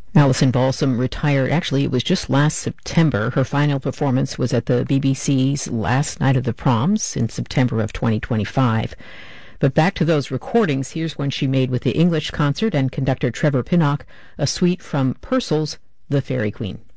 Alison Balsam retired, actually, it was just last September. Her final performance was at the BBC's Last Night of the Proms in September of 2025. But back to those recordings, here's one she made with the English concert and conductor Trevor Pinnock, a suite from Purcell's The Fairy Queen.